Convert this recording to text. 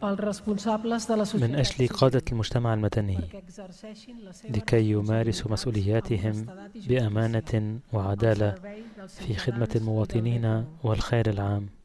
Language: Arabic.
من أجل قادة المجتمع المدني لكي يمارسوا مسؤولياتهم بأمانة وعدالة في خدمة المواطنين والخير العام.